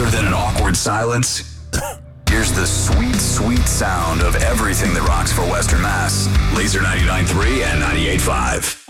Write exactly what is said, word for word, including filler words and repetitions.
Other than an awkward silence, here's the sweet, sweet sound of everything that rocks for Western Mass. Laser ninety-nine point three and ninety-eight point five.